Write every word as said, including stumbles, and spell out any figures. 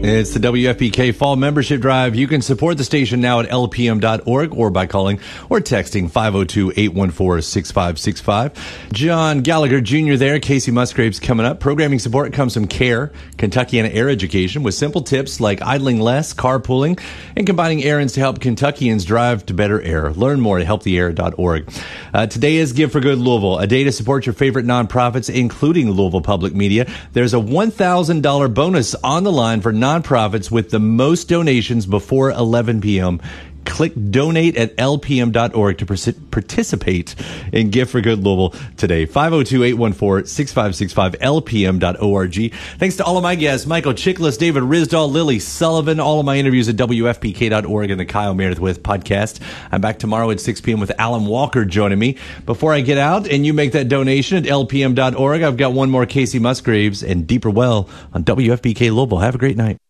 It's the W F P K Fall Membership Drive. You can support the station now at L P M dot org or by calling or texting five oh two, eight one four, six five six five. John Gallagher Junior there. Casey Musgraves coming up. Programming support comes from CARE, Kentuckiana Air Education, with simple tips like idling less, carpooling, and combining errands to help Kentuckians drive to better air. Learn more at help the air dot org. Uh, today is Give for Good Louisville, a day to support your favorite nonprofits, including Louisville Public Media. There's a one thousand dollars bonus on the line for nonprofits nonprofits with the most donations before eleven p.m. Click donate at L P M dot org to participate in Gift for Good Louisville today. five oh two, eight one four, six five six five, L P M dot org. Thanks to all of my guests, Michael Chiklis, David Risdall, Lily Sullivan, all of my interviews at W F P K dot org and the Kyle Meredith With podcast. I'm back tomorrow at six p.m. with Alan Walker joining me. Before I get out and you make that donation at L P M dot org, I've got one more Casey Musgraves and Deeper Well on W F P K Louisville. Have a great night.